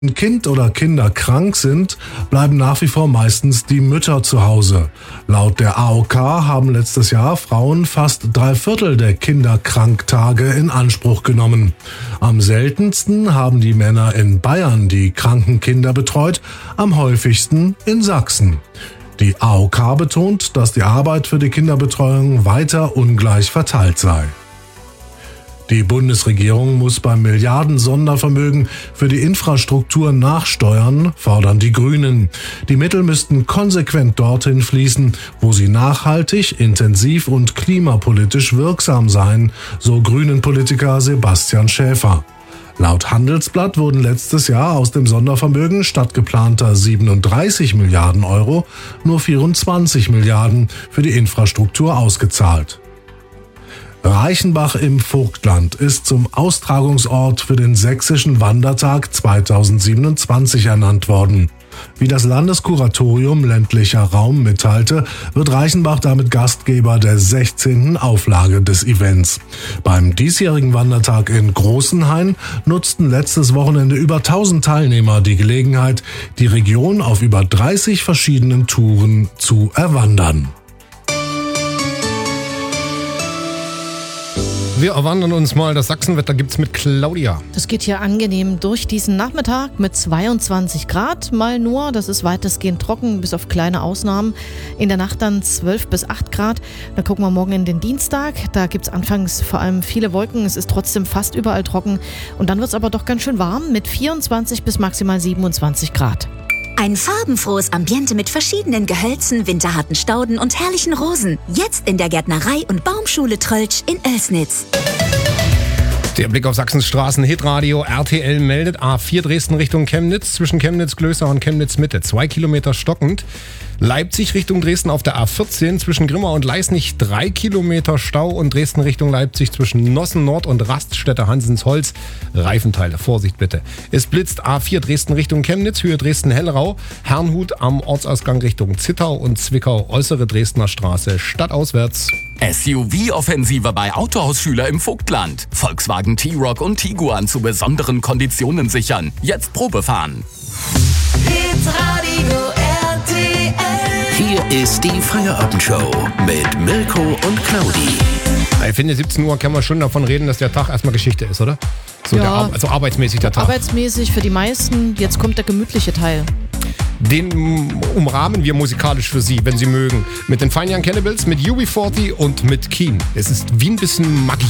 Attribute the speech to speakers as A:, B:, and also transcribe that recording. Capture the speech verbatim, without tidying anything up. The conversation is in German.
A: Wenn Kind oder Kinder krank sind, bleiben nach wie vor meistens die Mütter zu Hause. Laut der A O K haben letztes Jahr Frauen fast drei Viertel der Kinderkranktage in Anspruch genommen. Am seltensten haben die Männer in Bayern die kranken Kinder betreut, am häufigsten in Sachsen. Die A O K betont, dass die Arbeit für die Kinderbetreuung weiter ungleich verteilt sei. Die Bundesregierung muss beim Milliarden-Sondervermögen für die Infrastruktur nachsteuern, fordern die Grünen. Die Mittel müssten konsequent dorthin fließen, wo sie nachhaltig, intensiv und klimapolitisch wirksam seien, so Grünen-Politiker Sebastian Schäfer. Laut Handelsblatt wurden letztes Jahr aus dem Sondervermögen statt geplanter siebenunddreißig Milliarden Euro nur vierundzwanzig Milliarden für die Infrastruktur ausgezahlt. Reichenbach im Vogtland ist zum Austragungsort für den Sächsischen Wandertag zweitausendsiebenundzwanzig ernannt worden. Wie das Landeskuratorium ländlicher Raum mitteilte, wird Reichenbach damit Gastgeber der sechzehnten Auflage des Events. Beim diesjährigen Wandertag in Großenhain nutzten letztes Wochenende über tausend Teilnehmer die Gelegenheit, die Region auf über dreißig verschiedenen Touren zu erwandern.
B: Wir erwandern uns mal. Das Sachsenwetter gibt's mit Claudia.
C: Das geht hier angenehm durch diesen Nachmittag mit zweiundzwanzig Grad mal nur. Das ist weitestgehend trocken, bis auf kleine Ausnahmen. In der Nacht dann zwölf bis acht Grad. Dann gucken wir morgen in den Dienstag. Da gibt's anfangs vor allem viele Wolken. Es ist trotzdem fast überall trocken. Und dann wird's aber doch ganz schön warm mit vierundzwanzig bis maximal siebenundzwanzig Grad.
D: Ein farbenfrohes Ambiente mit verschiedenen Gehölzen, winterharten Stauden und herrlichen Rosen. Jetzt in der Gärtnerei- und Baumschule Tröltsch in Oelsnitz.
B: Der Blick auf Sachsens Straßen, Hitradio, R T L meldet A vier Dresden Richtung Chemnitz, zwischen Chemnitz-Glößau und Chemnitz-Mitte, zwei Kilometer stockend. Leipzig Richtung Dresden auf der A vierzehn, zwischen Grimma und Leisnig drei Kilometer Stau und Dresden Richtung Leipzig zwischen Nossen Nord und Raststätte Hansensholz. Reifenteile, Vorsicht bitte. Es blitzt A vier Dresden Richtung Chemnitz, Höhe Dresden-Hellrau, Herrnhut am Ortsausgang Richtung Zittau und Zwickau, äußere Dresdner Straße, stadtauswärts.
E: S U V-Offensive bei Autohausschüler im Vogtland. Volkswagen T-Roc und Tiguan zu besonderen Konditionen sichern. Jetzt Probe fahren.
F: Hitradio R T L.
G: Hier ist die Feierabendshow mit Mirko und Claudi.
B: Ich finde, siebzehn Uhr kann man schon davon reden, dass der Tag erstmal Geschichte ist, oder? So
C: ja,
B: der Ar- also arbeitsmäßig der Tag.
C: Arbeitsmäßig für die meisten. Jetzt kommt der gemütliche Teil.
B: Den umrahmen wir musikalisch für Sie, wenn Sie mögen. Mit den Fine Young Cannibals, mit U B vierzig und mit Keen. Es ist wie ein bisschen Magie.